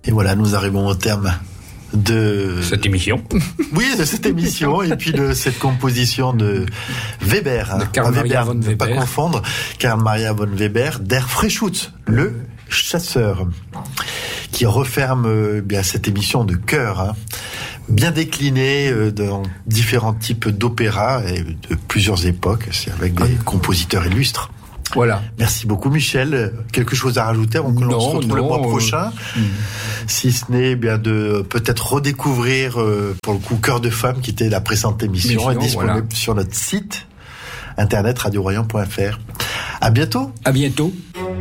Et voilà, nous arrivons au terme de cette émission. Oui, de cette émission et puis de cette composition de Weber, de Karl Maria von Weber. Pas confondre, Karl Maria von Weber, Der Freischütz, le chasseur, qui referme bien cette émission de chœur, bien déclinée dans différents types d'opéras et de plusieurs époques, c'est avec des compositeurs illustres. Voilà. Merci beaucoup, Michel. Quelque chose à rajouter avant que l'on se retrouve le mois prochain, si ce n'est bien de peut-être redécouvrir pour le coup Cœur de Femme, qui était la précédente émission, est disponible sur notre site internet radio-royan.fr. À bientôt. À bientôt.